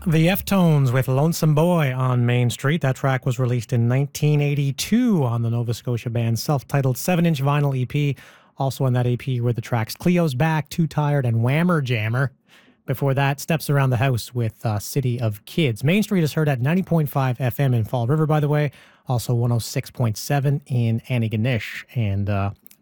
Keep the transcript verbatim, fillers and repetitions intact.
The F-Tones with Lonesome Boy on Main Street. That track was released in nineteen eighty-two on the Nova Scotia band's self-titled seven-inch vinyl E P. Also on that E P were the tracks Cleo's Back, Too Tired, and Whammer Jammer. Before that, Steps Around the House with uh, City of Kids. Main Street is heard at ninety point five F M in Fall River, by the way. Also one oh six point seven in Antigonish. And uh,